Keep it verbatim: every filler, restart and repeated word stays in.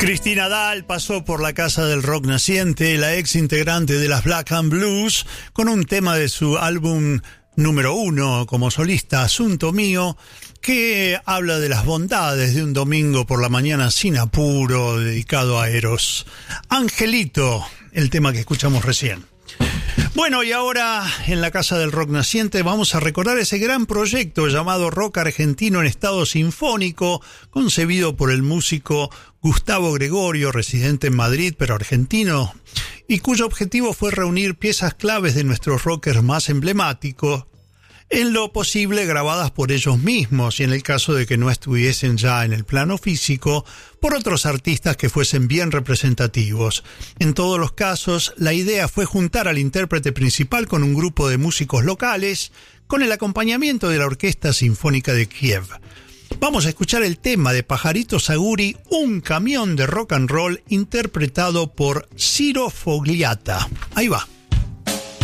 Cristina Dahl pasó por la Casa del Rock Naciente, la ex integrante de las Black and Blues, con un tema de su álbum número uno como solista, Asunto Mío, que habla de las bondades de un domingo por la mañana sin apuro, dedicado a Eros. Angelito, el tema que escuchamos recién. Bueno, y ahora en la Casa del Rock Naciente vamos a recordar ese gran proyecto llamado Rock Argentino en Estado Sinfónico, concebido por el músico Gustavo Gregorio, residente en Madrid, pero argentino, y cuyo objetivo fue reunir piezas claves de nuestros rockers más emblemáticos, en lo posible grabadas por ellos mismos, y en el caso de que no estuviesen ya en el plano físico, por otros artistas que fuesen bien representativos. En todos los casos, la idea fue juntar al intérprete principal con un grupo de músicos locales, con el acompañamiento de la Orquesta Sinfónica de Kiev. Vamos a escuchar el tema de Pajarito Saguri, Un camión de rock and roll, interpretado por Ciro Fogliata. Ahí va.